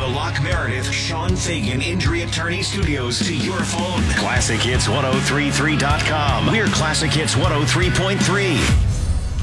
the Locke Meredith, Sean Fagan Injury Attorney Studios to your phone. ClassicHits1033.com. We're Classic Hits 103.3.